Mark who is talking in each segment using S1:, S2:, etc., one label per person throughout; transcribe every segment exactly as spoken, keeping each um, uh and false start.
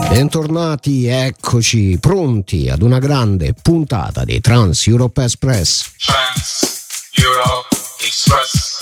S1: Bentornati, eccoci pronti ad una grande puntata di Trans Europe Express.
S2: Trans Europe Express.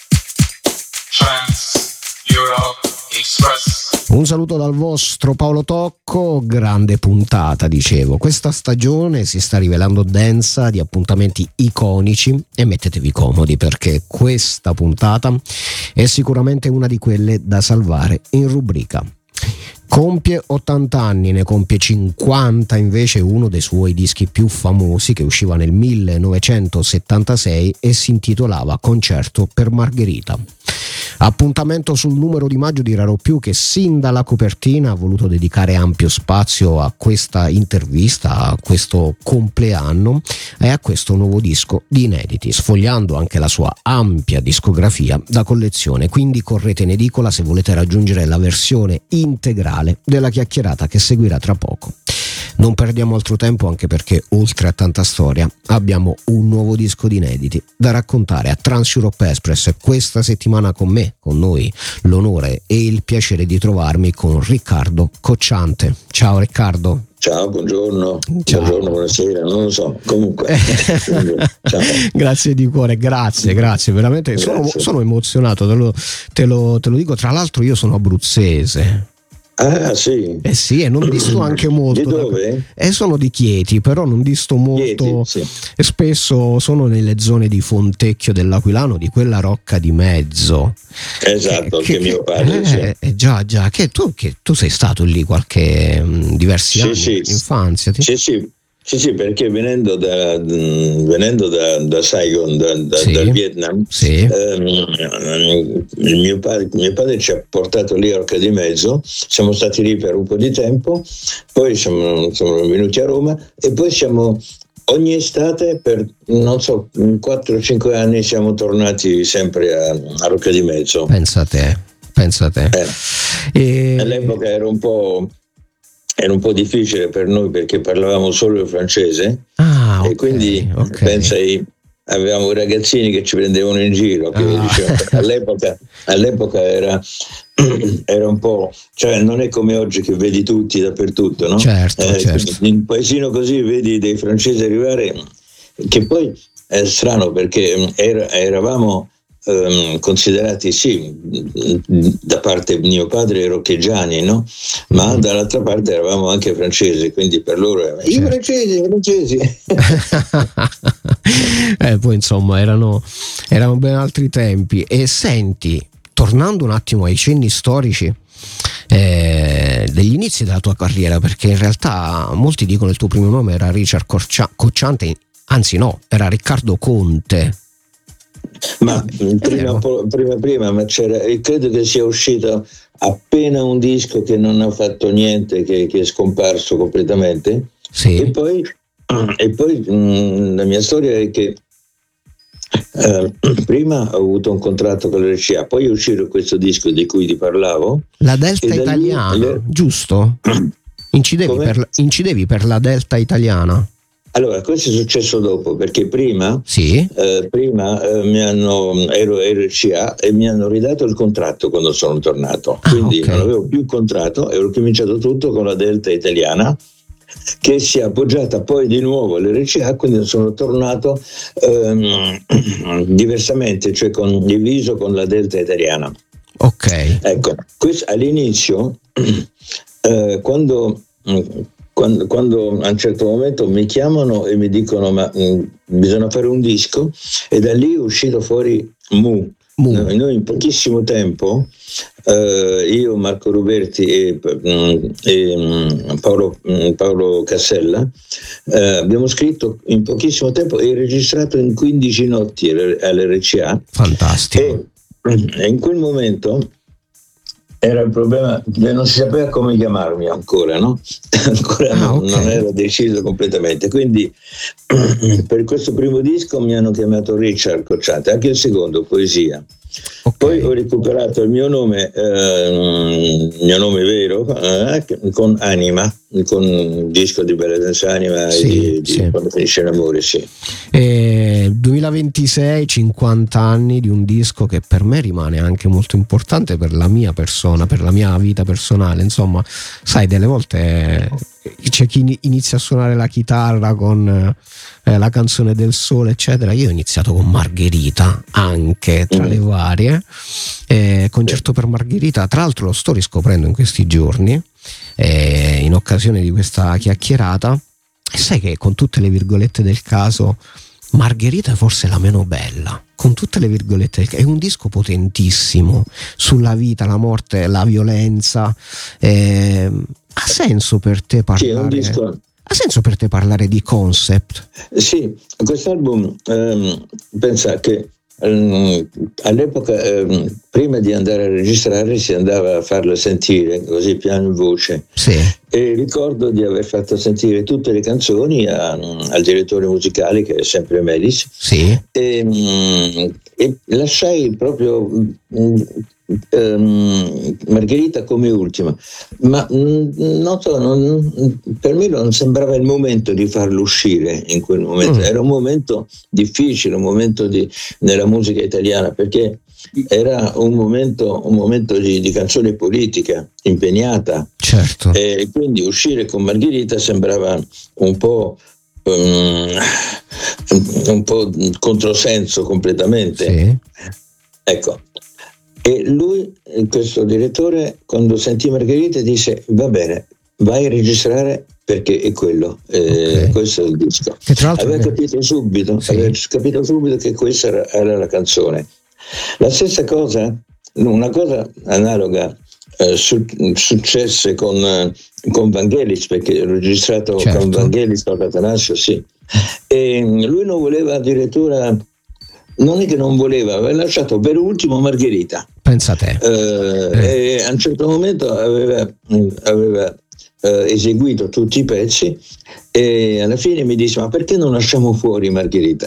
S2: Trans Europe Express.
S1: Un saluto dal vostro Paolo Tocco, grande puntata, dicevo. Questa stagione si sta rivelando densa di appuntamenti iconici e mettetevi comodi perché questa puntata è sicuramente una di quelle da salvare in rubrica. Compie ottanta anni, ne compie cinquanta invece uno dei suoi dischi più famosi che usciva nel millenovecentosettantasei e si intitolava Concerto per Margherita. Appuntamento sul numero di maggio di Raro Più, che sin dalla copertina ha voluto dedicare ampio spazio a questa intervista, a questo compleanno e a questo nuovo disco di inediti, sfogliando anche la sua ampia discografia da collezione. Quindi correte in edicola se volete raggiungere la versione integrale della chiacchierata che seguirà tra poco. Non perdiamo altro tempo, anche perché oltre a tanta storia abbiamo un nuovo disco di inediti da raccontare a Trans Europe Express. Questa settimana con me, con noi, l'onore e il piacere di trovarmi con Riccardo Cocciante. Ciao Riccardo.
S3: Ciao, buongiorno,
S1: Ciao.
S3: buongiorno, buonasera, non lo so, comunque. Ciao.
S1: Grazie di cuore, grazie, grazie, veramente
S3: Grazie.
S1: Sono, sono emozionato, te lo, te, lo, te lo dico, tra l'altro io sono abruzzese.
S3: Ah, sì.
S1: Eh sì, e non disto anche molto.
S3: Di dove?
S1: Da, eh, sono di Chieti, però non disto molto.
S3: Chieti, sì.
S1: E spesso sono nelle zone di Fontecchio dell'Aquilano, di quella rocca di mezzo.
S3: Esatto,
S1: che,
S3: anche mio padre.
S1: Eh,
S3: sì.
S1: eh, già, già, che tu, che tu sei stato lì qualche mh, diversi
S3: Sì,
S1: anni,
S3: sì.
S1: infanzia. Ti...
S3: Sì, sì. Sì, sì, perché venendo da, venendo da, da Saigon, da, da,
S1: Sì,
S3: dal Vietnam,
S1: sì.
S3: ehm, il mio padre, mio padre ci ha portato lì a Rocca di Mezzo, siamo stati lì per un po' di tempo, poi siamo, siamo venuti a Roma e poi siamo ogni estate per non so quattro o cinque anni siamo tornati sempre a, a Rocca di Mezzo.
S1: Pensa a te, pensa a te.
S3: Eh.
S1: E...
S3: All'epoca era un po'. Era un po' difficile per noi perché parlavamo solo il francese,
S1: ah, okay,
S3: e quindi
S1: okay.
S3: pensai, avevamo i ragazzini che ci prendevano in giro, che
S1: ah.
S3: dicevano, all'epoca, all'epoca era, era un po', cioè non è come oggi che vedi tutti dappertutto, no?
S1: Certo,
S3: eh,
S1: certo.
S3: In un paesino così vedi dei francesi arrivare, che poi è strano perché era, eravamo Um, considerati sì da parte di mio padre roccheggiani, no? Ma mm-hmm. dall'altra parte eravamo anche francesi, quindi per loro erano i
S1: certo.
S3: francesi, i francesi.
S1: eh, poi insomma erano, erano ben altri tempi. E senti, tornando un attimo ai cenni storici eh, degli inizi della tua carriera, perché in realtà molti dicono il tuo primo nome era Richard Corcia- Cocciante, anzi no, era Riccardo Conte.
S3: Ma prima, prima, prima, ma c'era, credo che sia uscito appena un disco che non ha fatto niente, che, che è scomparso completamente.
S1: Sì.
S3: E poi, e poi mh, la mia storia è che eh, prima ho avuto un contratto con l'R C A, poi è uscito questo disco di cui ti parlavo.
S1: La Delta Italiana,
S3: le...
S1: giusto? Incidevi per, incidevi per la Delta Italiana?
S3: Allora, questo è successo dopo, perché prima,
S1: sì.
S3: eh, prima eh, mi hanno, ero R C A e mi hanno ridato il contratto quando sono tornato,
S1: ah,
S3: quindi
S1: okay.
S3: non avevo più contratto e ho cominciato tutto con la Delta Italiana, che si è appoggiata poi di nuovo all'R C A, quindi sono tornato ehm, diversamente, cioè con, diviso con la Delta Italiana.
S1: Ok.
S3: Ecco, questo, all'inizio, eh, quando... Quando, quando a un certo momento mi chiamano e mi dicono ma mh, bisogna fare un disco, e da lì è uscito fuori Mu.
S1: Mu.
S3: Noi, noi in pochissimo tempo, eh, io, Marco Ruberti e, mh, e mh, Paolo, mh, Paolo Cassella, eh, abbiamo scritto in pochissimo tempo e registrato in quindici notti all'R C A.
S1: Fantastico.
S3: E, e in quel momento era il problema che non si sapeva come chiamarmi ancora, no? ancora
S1: ah,
S3: non,
S1: okay.
S3: non ero deciso completamente, quindi per questo primo disco mi hanno chiamato Richard Cocciante, anche il secondo, Poesia. Okay. Poi ho recuperato il mio nome, eh, il mio nome vero, eh, con Anima, con un disco di Bella Senza Anima
S1: Sì,
S3: e di, di
S1: sì.
S3: Quando finisce l'amore, sì.
S1: E duemilaventisei, cinquanta anni di un disco che per me rimane anche molto importante per la mia persona, per la mia vita personale. Insomma, sai, delle volte c'è chi inizia a suonare la chitarra con eh, la canzone del sole, eccetera. Io ho iniziato con Margherita, anche tra
S3: Mm.
S1: le varie. Eh, concerto per Margherita, tra l'altro lo sto riscoprendo in questi giorni, eh, in occasione di questa chiacchierata. E sai che, con tutte le virgolette del caso, Margherita è forse la meno bella, con tutte le virgolette del caso. È un disco potentissimo sulla vita, la morte, la violenza. Eh, ha senso per te
S3: Sì, è un
S1: parlare?
S3: disco.
S1: Ha senso per te parlare di concept?
S3: Sì, quest'album, ehm, pensa che ehm, all'epoca, ehm, prima di andare a registrare, si andava a farlo sentire così piano in voce.
S1: Sì.
S3: E ricordo di aver fatto sentire tutte le canzoni a- al direttore musicale, che è sempre Melis,
S1: Sì.
S3: e, mm, e lasciai proprio mm, ehm, Margherita come ultima, ma mm, noto, non- per me non sembrava il momento di farlo uscire in quel momento.
S1: Mm.
S3: Era un momento difficile, un momento di, nella musica italiana, perché era un momento, un momento di, di canzone politica impegnata,
S1: Certo.
S3: e quindi uscire con Margherita sembrava un po' um, un po' controsenso completamente.
S1: Sì.
S3: Ecco. E lui, questo direttore, quando sentì Margherita, disse: va bene, vai a registrare, perché è quello, eh,
S1: Ok.
S3: questo è il disco.
S1: Che tra l'altro
S3: Aveva
S1: è-
S3: capito subito,
S1: Sì.
S3: aveva capito subito che questa era, era la canzone. La stessa cosa, una cosa analoga, eh, su- successe con, eh, con Vangelis, perché ho registrato
S1: Certo.
S3: con Vangelis, con Atanasio, sì. E lui non voleva, addirittura, non è che non voleva, aveva lasciato per ultimo Margherita.
S1: Pensa a te.
S3: Eh,
S1: Eh.
S3: E a un certo momento aveva, aveva eh, eseguito tutti i pezzi, e alla fine mi disse: ma perché non lasciamo fuori Margherita?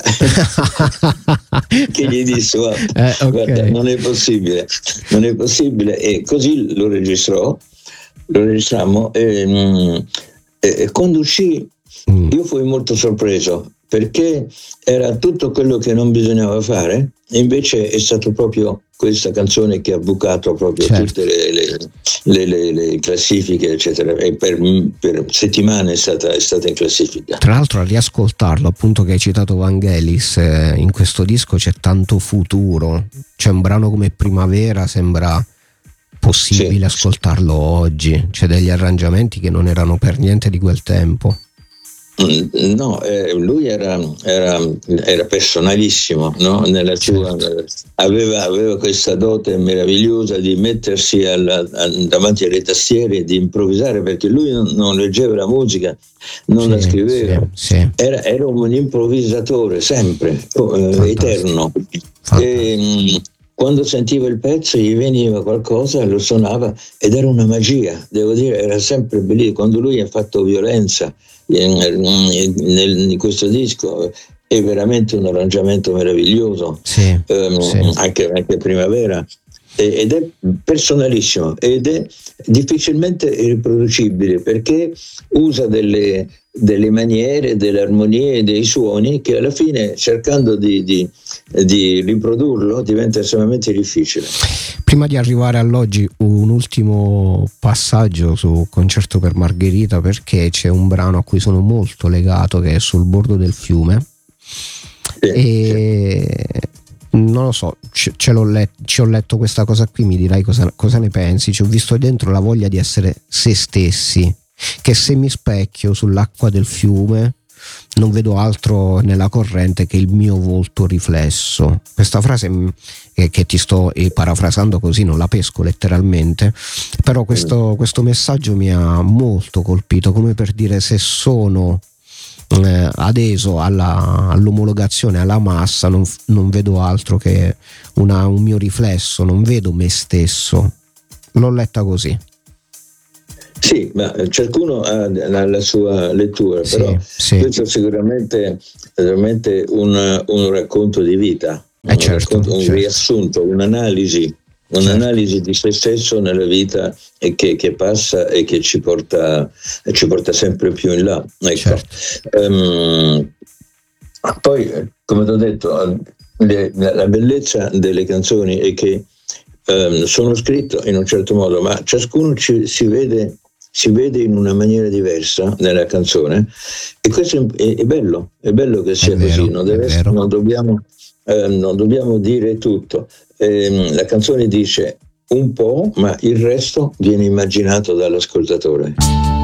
S3: Che gli disse: guarda,
S1: Eh, ok.
S3: guarda, non è possibile, non è possibile. E così lo registrò, lo registrammo, e, mm, e- e quando uscì
S1: Mm.
S3: io fui molto sorpreso, perché era tutto quello che non bisognava fare, e invece è stato proprio questa canzone che ha bucato proprio
S1: Certo.
S3: tutte le, le- le- le- le classifiche, eccetera, e per, per settimane è stata, è stata in classifica.
S1: Tra l'altro, a riascoltarlo, appunto, che hai citato Vangelis, eh, in questo disco c'è tanto futuro. C'è un brano come Primavera, sembra possibile
S3: Sì.
S1: ascoltarlo oggi. C'è degli arrangiamenti che non erano per niente di quel tempo.
S3: Mm, No, eh, lui era, era, era personalissimo, no? Nella sua,
S1: Certo.
S3: aveva, aveva questa dote meravigliosa di mettersi alla- a- davanti alle tastiere e di improvvisare, perché lui non, non leggeva la musica, non la
S1: Sì,
S3: scriveva.
S1: sì, sì.
S3: Era, era un improvvisatore sempre, eh,
S1: Fantastico.
S3: eterno.
S1: Fantastico.
S3: E, mm, quando sentiva il pezzo gli veniva qualcosa, lo suonava, ed era una magia, devo dire, era sempre bellissimo. Quando lui ha fatto Violenza in, in- nel- in questo disco, è veramente un arrangiamento meraviglioso.
S1: Sì,
S3: Ehm,
S1: sì.
S3: anche, anche Primavera, E- ed è personalissimo ed è difficilmente riproducibile, perché usa delle, delle maniere, delle armonie, dei suoni che alla fine, cercando di, di, di riprodurlo, diventa estremamente difficile.
S1: Prima di arrivare all'oggi, un ultimo passaggio su Concerto per Margherita, perché c'è un brano a cui sono molto legato, che è Sul bordo del fiume.
S3: Sì,
S1: E non lo so, ce, ce l'ho let- ci ho letto questa cosa qui, mi dirai cosa, cosa ne pensi. Ci ho visto dentro la voglia di essere se stessi, che se mi specchio sull'acqua del fiume non vedo altro nella corrente che il mio volto riflesso. Questa frase mh, eh, che ti sto eh, parafrasando così, non la pesco letteralmente, però questo, questo messaggio mi ha molto colpito, come per dire: se sono eh, adeso alla, all'omologazione, alla massa, non, non vedo altro che una, un mio riflesso, non vedo me stesso. L'ho letta così.
S3: Sì, ma ciascuno ha la sua lettura,
S1: Sì,
S3: però
S1: sì.
S3: questo è sicuramente, sicuramente un, un racconto di vita,
S1: Eh
S3: un,
S1: certo,
S3: racconto, un
S1: certo.
S3: riassunto, un'analisi un'analisi di se stesso nella vita e che, che passa e che ci porta, ci porta sempre più in là. Ecco. Certo. Um, poi, come ti ho detto, le, la bellezza delle canzoni è che um, sono scritte in un certo modo, ma ciascuno ci, si vede si vede in una maniera diversa nella canzone, e questo è, è bello, è bello che sia vero, così, non, deve essere, non, dobbiamo, eh, non dobbiamo dire tutto. Eh, la canzone dice un po', ma il resto viene immaginato dall'ascoltatore.